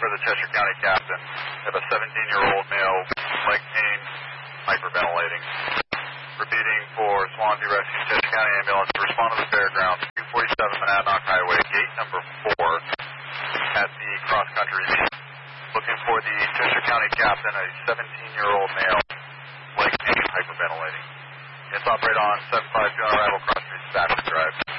for the Cheshire County captain. We have a 17-year-old male, leg pain, hyperventilating. Repeating for Swansea Rescue Cheshire County Ambulance to respond to the fairgrounds, 247 Monadnock Highway, gate number 4 at the cross-country meet. Looking for the Cheshire County captain, a 17-year-old male, leg pain, hyperventilating. It's operate on 752 on arrival, Cross Street, Stafford Drive.